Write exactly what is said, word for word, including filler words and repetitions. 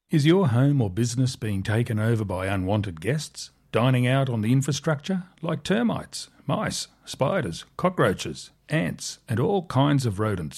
Is your home or business being taken over by unwanted guests, dining out on the infrastructure like termites, mice, spiders, cockroaches, ants, and all kinds of rodents?